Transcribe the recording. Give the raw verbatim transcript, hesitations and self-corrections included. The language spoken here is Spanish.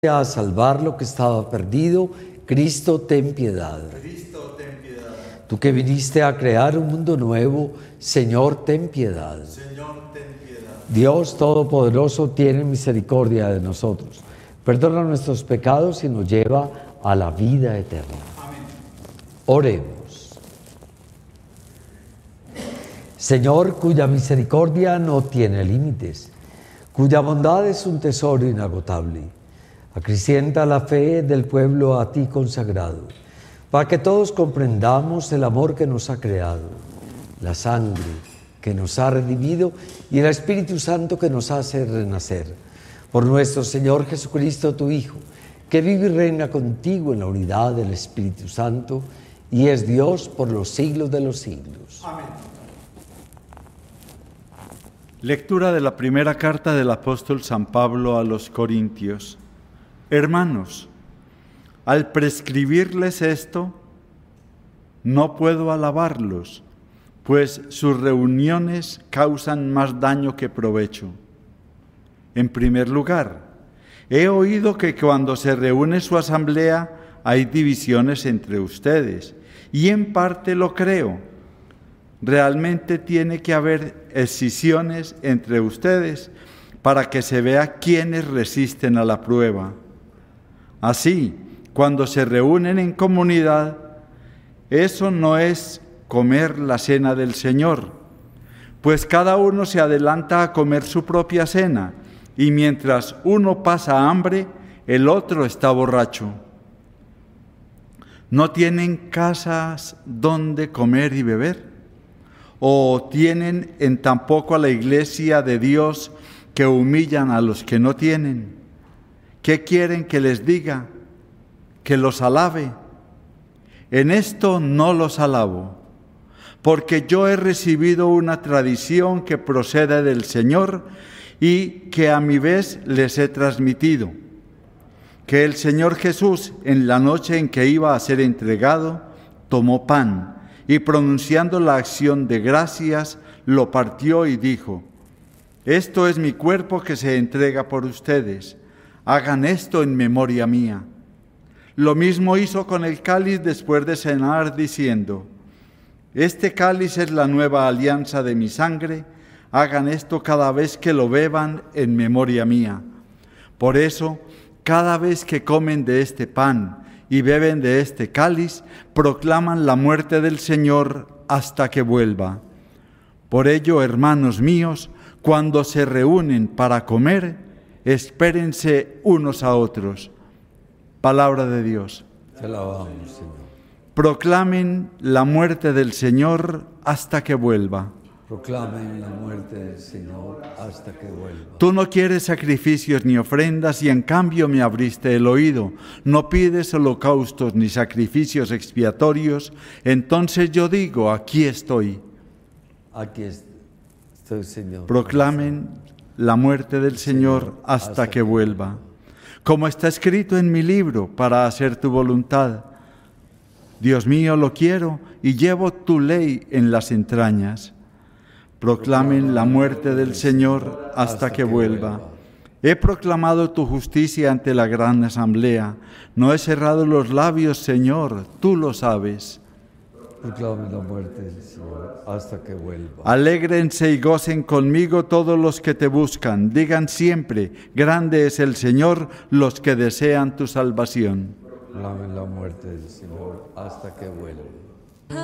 a salvar lo que estaba perdido, Cristo, ten piedad. Cristo, ten piedad. Tú que viniste a crear un mundo nuevo, Señor, ten piedad. Señor, ten piedad. Dios Todopoderoso, tiene misericordia de nosotros. Perdona nuestros pecados y nos lleva a la vida eterna. Amén. Oremos. Señor, cuya misericordia no tiene límites, cuya bondad es un tesoro inagotable, acrecienta la fe del pueblo a ti consagrado, para que todos comprendamos el amor que nos ha creado, la sangre que nos ha redimido y el Espíritu Santo que nos hace renacer. Por nuestro Señor Jesucristo, tu Hijo, que vive y reina contigo en la unidad del Espíritu Santo y es Dios por los siglos de los siglos. Amén. Lectura de la primera carta del apóstol San Pablo a los Corintios. Hermanos, al prescribirles esto, no puedo alabarlos, pues sus reuniones causan más daño que provecho. En primer lugar, he oído que cuando se reúne su asamblea hay divisiones entre ustedes, y en parte lo creo. Realmente tiene que haber escisiones entre ustedes para que se vea quiénes resisten a la prueba. Así, cuando se reúnen en comunidad, eso no es comer la cena del Señor, pues cada uno se adelanta a comer su propia cena, y mientras uno pasa hambre, el otro está borracho. ¿No tienen casas donde comer y beber? ¿O tienen en tan poco a la iglesia de Dios que humillan a los que no tienen? ¿Qué quieren que les diga? ¿Que los alabe? En esto no los alabo, porque yo he recibido una tradición que procede del Señor y que a mi vez les he transmitido, que el Señor Jesús, en la noche en que iba a ser entregado, tomó pan y pronunciando la acción de gracias, lo partió y dijo: esto es mi cuerpo que se entrega por ustedes. Hagan esto en memoria mía. Lo mismo hizo con el cáliz después de cenar, diciendo: este cáliz es la nueva alianza de mi sangre. Hagan esto cada vez que lo beban en memoria mía. Por eso, cada vez que comen de este pan y beben de este cáliz, proclaman la muerte del Señor hasta que vuelva. Por ello, hermanos míos, cuando se reúnen para comer, espérense unos a otros. Palabra de Dios. Te alabamos, Señor. Proclamen la muerte del Señor hasta que vuelva. Proclamen la muerte del Señor hasta que vuelva. Tú no quieres sacrificios ni ofrendas y en cambio me abriste el oído. No pides holocaustos ni sacrificios expiatorios. Entonces yo digo, aquí estoy. Aquí estoy, Señor. Proclamen la muerte del Señor hasta que vuelva. Como está escrito en mi libro, para hacer tu voluntad. Dios mío, lo quiero y llevo tu ley en las entrañas. Proclamen la muerte del Señor hasta que vuelva. He proclamado tu justicia ante la gran asamblea. No he cerrado los labios, Señor, tú lo sabes. Proclamen la muerte del Señor hasta que vuelva. Alégrense y gocen conmigo todos los que te buscan. Digan siempre, grande es el Señor, los que desean tu salvación. Proclamen la muerte del Señor hasta que vuelva.